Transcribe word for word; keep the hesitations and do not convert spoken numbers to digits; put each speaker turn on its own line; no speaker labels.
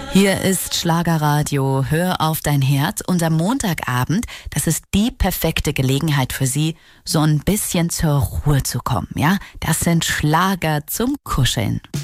Hier ist Schlagerradio, hör auf dein Herz. Und am Montagabend, das ist die perfekte Gelegenheit für Sie, so ein bisschen zur Ruhe zu kommen, ja? Das sind Schlager zum Kuscheln.